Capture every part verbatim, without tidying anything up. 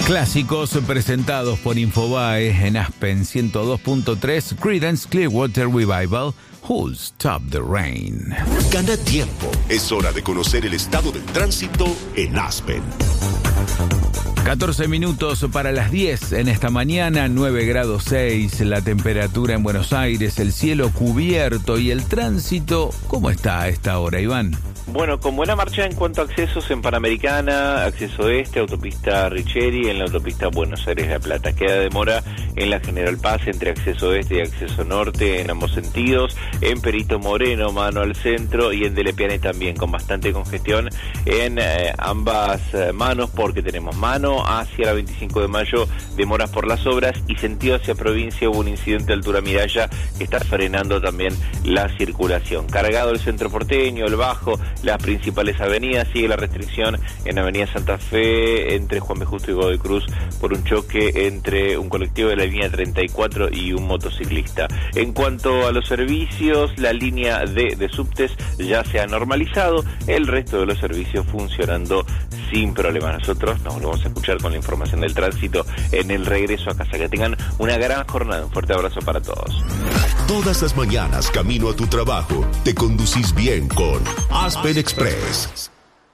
Clásicos presentados por Infobae en Aspen ciento dos punto tres, Creedence Clearwater Revival, Who'll Stop the Rain. Gana tiempo. Es hora de conocer el estado del tránsito en Aspen. catorce minutos para las diez en esta mañana, nueve grados seis, la temperatura en Buenos Aires, el cielo cubierto y el tránsito, ¿cómo está a esta hora, Iván? Bueno, con buena marcha en cuanto a accesos en Panamericana, acceso este, autopista Richeri, en la autopista Buenos Aires-La Plata. Queda demora en la General Paz entre acceso este y acceso norte en ambos sentidos, en Perito Moreno, mano al centro, y en Delepiane también, con bastante congestión en eh, ambas eh, manos, porque tenemos mano hacia la veinticinco de mayo, demoras por las obras, y sentido hacia provincia hubo un incidente de altura Miralla que está frenando también la circulación. Cargado el centro porteño, el Bajo, las principales avenidas, sigue la restricción en Avenida Santa Fe entre Juan B. Justo y Godoy Cruz por un choque entre un colectivo de la línea treinta y cuatro y un motociclista. En cuanto a los servicios, la línea D de subtes ya se ha normalizado, el resto de los servicios funcionando sin problema. Nosotros nos volvemos a escuchar con la información del tránsito en el regreso a casa. Que tengan una gran jornada, un fuerte abrazo para todos. Todas las mañanas, camino a tu trabajo, te conducís bien con Aspen Express.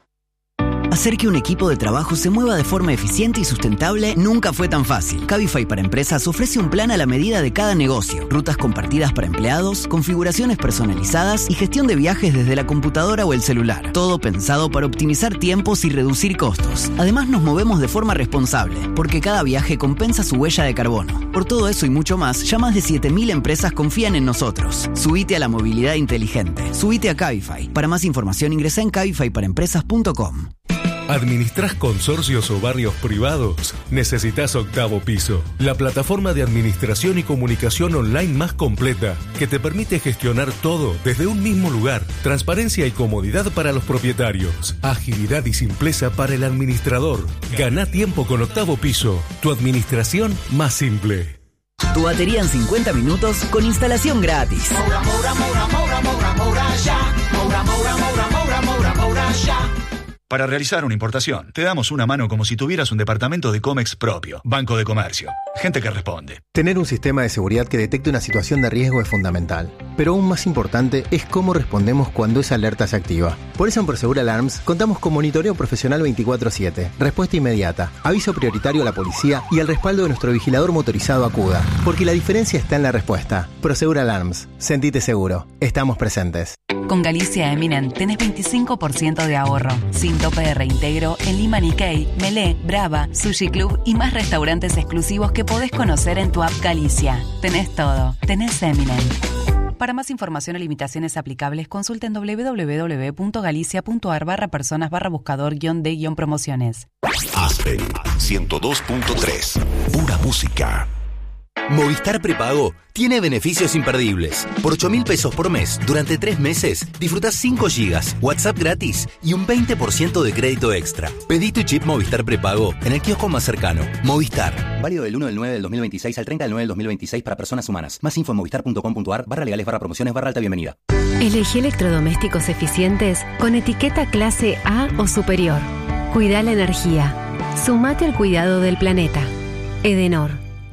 Hacer que un equipo de trabajo se mueva de forma eficiente y sustentable nunca fue tan fácil. Cabify para Empresas ofrece un plan a la medida de cada negocio, rutas compartidas para empleados, configuraciones personalizadas y gestión de viajes desde la computadora o el celular. Todo pensado para optimizar tiempos y reducir costos. Además, nos movemos de forma responsable, porque cada viaje compensa su huella de carbono. Por todo eso y mucho más, ya más de siete mil empresas confían en nosotros. Subite a la movilidad inteligente. Subite a Cabify. Para más información ingresa en cabify para empresas punto com. ¿Administrás consorcios o barrios privados? Necesitas Octavo Piso, la plataforma de administración y comunicación online más completa que te permite gestionar todo desde un mismo lugar. Transparencia y comodidad para los propietarios. Agilidad y simpleza para el administrador. Gana tiempo con Octavo Piso, tu administración más simple. Tu batería en cincuenta minutos con instalación gratis. Moura, moura, moura, moura, moura, moura, ya. Moura, moura, moura, moura, moura, moura, ya. Para realizar una importación, te damos una mano como si tuvieras un departamento de Comex propio. Banco de Comercio. Gente que responde. Tener un sistema de seguridad que detecte una situación de riesgo es fundamental. Pero aún más importante es cómo respondemos cuando esa alerta se activa. Por eso en Prosegur Alarms contamos con monitoreo profesional veinticuatro siete, respuesta inmediata, aviso prioritario a la policía y el respaldo de nuestro vigilador motorizado Acuda. Porque la diferencia está en la respuesta. Prosegur Alarms. Sentite seguro. Estamos presentes. Con Galicia Eminent tenés veinticinco por ciento de ahorro, sin tope de reintegro en Lima Nikkei, Melé, Brava, Sushi Club y más restaurantes exclusivos que podés conocer en tu app Galicia. Tenés todo. Tenés Eminent. Para más información o limitaciones aplicables, consulten doble u doble u doble u punto galicia punto a r barra personas barra buscador guión de guión promociones. Aspen ciento dos punto tres. Pura música. Movistar Prepago tiene beneficios imperdibles. Por ocho mil pesos por mes, durante tres meses, disfrutás cinco gigas, WhatsApp gratis y un veinte por ciento de crédito extra. Pedí tu chip Movistar Prepago en el kiosco más cercano. Movistar. Válido del uno del nueve del dos mil veintiséis al treinta del nueve del dos mil veintiséis para personas humanas. Más info en movistar punto com punto a r barra legales barra promociones barra alta bienvenida. Elegí electrodomésticos eficientes con etiqueta clase A o superior. Cuida la energía. Sumate al cuidado del planeta. Edenor.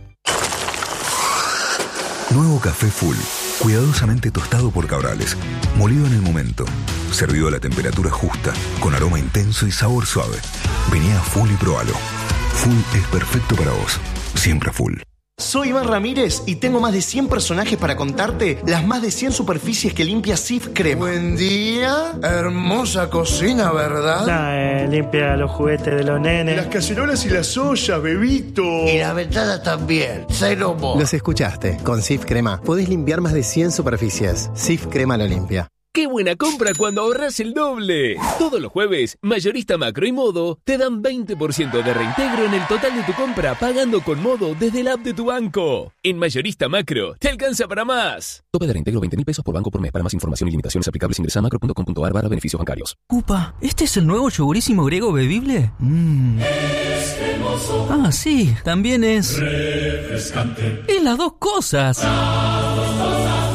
Nuevo café Full, cuidadosamente tostado por Cabrales, molido en el momento, servido a la temperatura justa, con aroma intenso y sabor suave. Vení a Full y probalo. Full es perfecto para vos, siempre Full. Soy Iván Ramírez y tengo más de cien personajes para contarte las más de cien superficies que limpia Cif Crema. Buen día, hermosa cocina, ¿verdad? Nah, eh, limpia los juguetes de los nenes. Las cacerolas y las ollas, bebito. Y las ventanas también, cero mo. Los escuchaste, con Cif Crema podés limpiar más de cien superficies. Cif Crema lo limpia. ¡Qué buena compra cuando ahorras el doble! Todos los jueves, Mayorista Macro y Modo te dan veinte por ciento de reintegro en el total de tu compra pagando con Modo desde el app de tu banco. En Mayorista Macro, te alcanza para más. Tope de reintegro veinte mil pesos por banco por mes. Para más información y limitaciones aplicables ingresa a macro punto com punto a r barra beneficios bancarios. Upa, ¿este es el nuevo yogurísimo griego bebible? Mmm. Ah, sí, también es... refrescante. Es las dos cosas. Las dos cosas.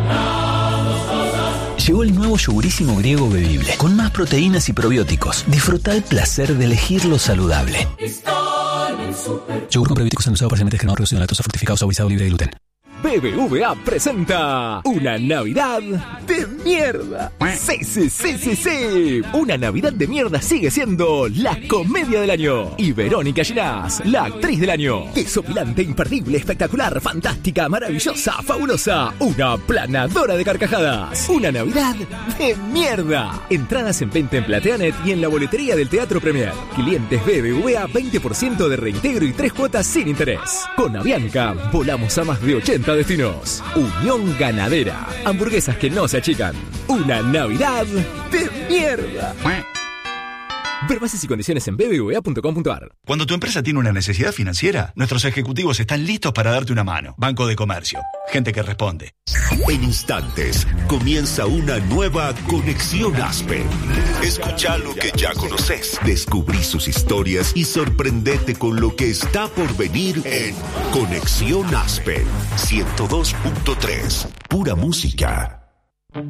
Llegó el nuevo yogurísimo griego bebible, con más proteínas y probióticos. Disfruta el placer de elegir lo saludable. Yogur con probióticos endulzado parcialmente descremado, reducido en lactosa, fructificado, suavizado, libre de gluten. B B V A presenta una Navidad de mierda. Sí, sí, sí, sí, sí. Una Navidad de mierda sigue siendo la comedia del año. Y Verónica Ginás, la actriz del año. Desopilante, imperdible, espectacular, fantástica, maravillosa, fabulosa. Una planadora de carcajadas. Una Navidad de mierda. Entradas en venta en Plateanet y en la boletería del Teatro Premier. Clientes B B V A, veinte por ciento de reintegro y tres cuotas sin interés. Con Avianca, volamos a más de ochenta destinos. Unión Ganadera. Hamburguesas que no se achican. Una Navidad de mierda. Ver bases y condiciones en b b v a punto com punto a r. Cuando tu empresa tiene una necesidad financiera, nuestros ejecutivos están listos para darte una mano. Banco de Comercio. Gente que responde. En instantes, comienza una nueva Conexión Aspen. Escucha lo que ya conoces, descubrí sus historias y sorprendete con lo que está por venir en Conexión Aspen ciento dos punto tres. Pura música.